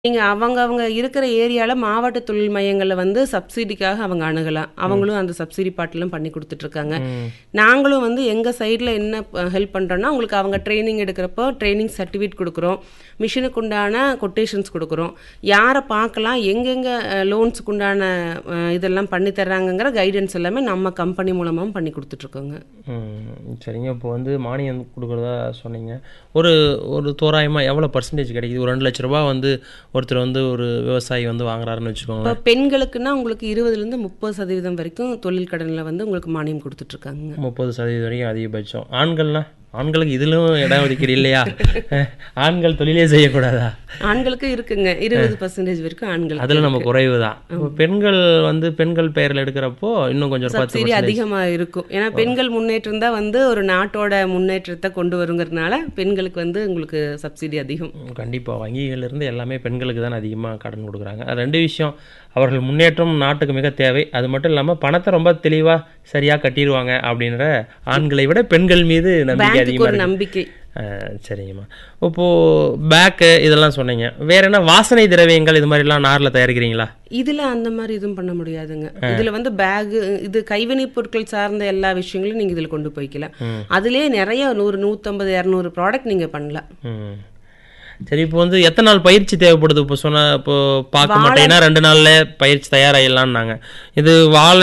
நீங்க அவங்க இருக்கிற ஏரியால மாவட்ட தொழில் மையங்கள்ல வந்து சப்சிடிக்காக அவங்க அணுகலாம். அவங்களும் அந்த சப்சிடி பார்ட்லாம் பண்ணி குடுத்துட்டுருக்காங்க. ம். நாங்களும் வந்து எங்க சைடுல என்ன ஹெல்ப் பண்றோம்னா, உங்களுக்கு அவங்க ட்ரெய்னிங் எடுக்கிறப்போ ட்ரெய்னிங் சர்டிஃபிகேட் குடுக்குறோம். மிஷினுக்கு உண்டான கொட்டேஷன்ஸ் குடுக்குறோம். யார பார்க்கலாம், எங்கெங்க லோன்ஸுக்கு உண்டான இதெல்லாம் பண்ணி தர்றாங்கங்கிற கைடன்ஸ் எல்லாமே நம்ம கம்பெனி மூலமாவும் பண்ணி குடுத்துட்டுருக்கோங்க. சரிங்க. இப்போ வந்து மானியம் குடுக்குறதா சொன்னீங்க. ஒரு ஒரு தோராயமா எவ்வளோ பெர்சன்டேஜ் கிடைக்குது? ஒரு ரூ. 2,00,000 வந்து ஒருத்தர் வந்து ஒரு விவசாயி வந்து வாங்குறாருன்னு இப்போ வச்சுக்கோங்களேன். பெண்களுக்குன்னா உங்களுக்கு 20லேருந்து 30% வரைக்கும் தொழில் கடன்ல வந்து உங்களுக்கு மானியம் குடுத்துட்டுருக்காங்க. 30% வரைக்கும் அதிகபட்சம். ஆண்கள்னா? ஆண்களுக்கு இதிலும் இட ஒதுக்கீடு இல்லையா? ஆண்கள் தொழிலே செய்யக்கூடாதா? ஆண்களுக்கு இருக்குங்க. 20% வரைக்கும் ஆண்களுக்கு அதில் நம்ம இருக்கு. குறைவு தான். இப்போ பெண்கள் வந்து பெண்கள் பெயரில் எடுக்கிறப்போ இன்னும் கொஞ்சம் ஒரு சப்சிடி 10% அதிகமா இருக்கும். ஏன்னா பெண்கள் முன்னேற்றம் தான் வந்து ஒரு நாட்டோட முன்னேற்றத்தை கொண்டு வருங்கிறதுனால பெண்களுக்கு வந்து உங்களுக்கு சப்சிடி அதிகம். கண்டிப்பாக வங்கிகளிலிருந்து எல்லாமே பெண்களுக்கு தான் அதிகமாக கடன் கொடுக்குறாங்க. அது 2 விஷயம். அவர்கள் முன்னேற்றம் நாட்டுக்கு மிக தேவை. அது மட்டும் இல்லாமல் பணத்தை ரொம்ப தெளிவாக சரியாக கட்டிடுவாங்க அப்படின்ற ஆண்களை விட பெண்கள் மீது நம்பிக்கை பேங்க்குக்கு அதிகமாக ஒரு இருக்கு. நம்பிக்கை. சரிங்கம்மா. இப்போது பேக்கு இதெல்லாம் சொன்னீங்க. வேற என்ன வாசனை திரவியங்கள் இது மாதிரிலாம் நாரில் தயாரிக்கிறீங்களா? இதுல அந்த மாதிரி எதுவும் பண்ண முடியாதுங்க. இதுல வந்து பேக் இது கைவினைப் பொருட்கள் சார்ந்த எல்லா விஷயங்களும் நீங்க இதுல கொண்டு போய்க்கலாம். அதுலயே நிறைய 100, 150, 200 ப்ராடக்ட் நீங்க பண்ணலாம். ம். சரி, இப்போ வந்து எத்தனை நாள் பயிற்சி தேவைப்படுது? இப்போ பார்க்க வாழை மாட்டேன்னா 2 நாளில் பயிற்சி தயாராகிடலான்னாங்க. இது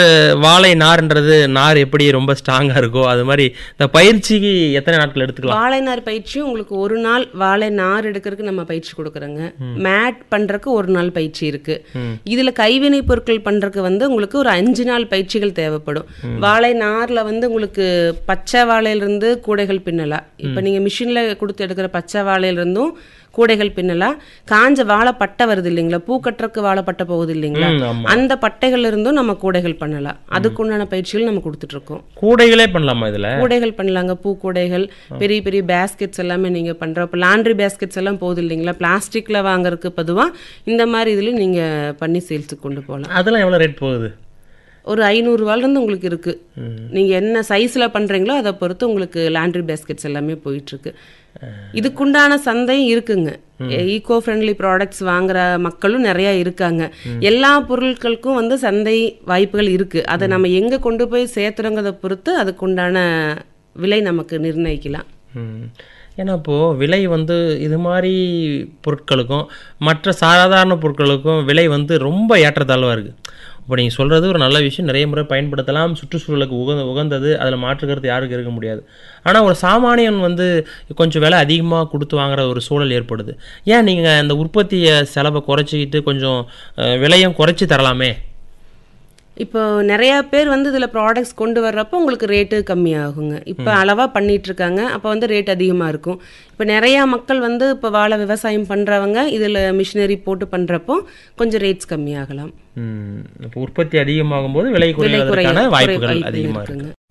வாழை நார்ன்றது நார் எப்படி ரொம்ப ஸ்ட்ராங்காக இருக்கோ அது மாதிரி இந்த பயிற்சிக்கு எத்தனை நாட்கள் எடுத்துக்கலாம்? வாழை நார் பயிற்சியும் உங்களுக்கு ஒரு நாள் வாழை நார் எடுக்கிறதுக்கு நம்ம பயிற்சி கொடுக்குறோங்க. மேட் பண்றதுக்கு ஒரு நாள் பயிற்சி இருக்கு. இதுல கைவினை பொருட்கள் பண்றதுக்கு வந்து உங்களுக்கு ஒரு 5 நாள் பயிற்சிகள் தேவைப்படும். வாழை நார்ல வந்து உங்களுக்கு பச்சை வாழையிலிருந்து கூடைகள் பின்னலாம். இப்ப நீங்க மிஷின்ல கொடுத்து எடுக்கிற பச்சை வாழையிலிருந்தும் கூடைகள் பின்னலாம். காஞ்ச வாழைப்பட்டை வருது இல்லைங்களா, பூ கட்டுறதுக்கு வாழைப்பட்டை போகுது இல்லைங்களா, ஆமாம். அந்த பட்டைகள்ல இருந்தும் நம்ம கூடைகள் பண்ணலாம். அதுக்கு உண்டான பயிற்சிகள் நம்ம கொடுத்துட்டு இருக்கோம். கூடைகளே பண்ணலாமா இதில்? கூடைகள் பண்ணலாங்க. பூ கூடைகள், பெரிய பெரிய பேஸ்கெட்ஸ் எல்லாமே நீங்க பண்ற இப்போ லாண்ட்ரி பேஸ்கெட்ஸ் எல்லாம் போகுது இல்லைங்களா, பிளாஸ்டிக்ல வாங்குறதுக்கு பொதுவா இந்த மாதிரி இதுல நீங்க பண்ணி சேல்ஸுக்கு கொண்டு போகலாம். அதெல்லாம் எவ்வளோ ரேட் போகுது? ஒரு 500 ரூபாயிலிருந்து உங்களுக்கு இருக்கு. நீங்க என்ன சைஸ்ல பண்றீங்களோ அதை பொறுத்து உங்களுக்கு லாண்ட்ரி பேஸ்கெட்ஸ் எல்லாமே போயிட்டு இருக்கு. இதுக்குண்டான சந்தையும் இருக்குங்க. ஈகோ ஃப்ரெண்ட்லி ப்ராடக்ட்ஸ் வாங்குற மக்களும் நிறைய இருக்காங்க. எல்லா பொருட்களுக்கும் வந்து சந்தை வாய்ப்புகள் இருக்கு. அதை நம்ம எங்க கொண்டு போய் சேர்த்துறோங்கிறத பொறுத்து அதுக்குண்டான விலை நமக்கு நிர்ணயிக்கலாம். ஏன்னா இப்போது விலை வந்து இது மாதிரி பொருட்களுக்கும் மற்ற சாதாரண பொருட்களுக்கும் விலை வந்து ரொம்ப ஏற்றத்தாழ்வாக இருக்குது. இப்போ நீங்கள் சொல்கிறது ஒரு நல்ல விஷயம், நிறைய முறை பயன்படுத்தலாம், சுற்றுச்சூழலுக்கு உகந்தது, அதில் மாற்றுக்கிறது யாருக்கு இருக்க முடியாது. ஆனால் ஒரு சாமானியன் வந்து கொஞ்சம் விலை அதிகமாக கொடுத்து வாங்குற ஒரு சூழல் ஏற்படுது. ஏன் நீங்கள் அந்த உற்பத்தியை செலவை குறைச்சிக்கிட்டு கொஞ்சம் விலையும் குறைச்சி தரலாமே? இப்போ நிறைய பேர் வந்து இதில் ப்ராடக்ட்ஸ் கொண்டு வர்றப்போ உங்களுக்கு ரேட்டு கம்மியாகுங்க. இப்போ அளவாக பண்ணிட்டு இருக்காங்க, அப்போ வந்து ரேட் அதிகமாக இருக்கும். இப்போ நிறையா மக்கள் வந்து இப்போ வாழை விவசாயம் பண்ணுறவங்க இதில் மிஷினரி போட்டு பண்ணுறப்போ கொஞ்சம் ரேட்ஸ் கம்மியாகலாம். இப்போ உற்பத்தி அதிகமாகும் போது விலை குறைவதற்கான வாய்ப்புகள் அதிகமாக இருக்குது.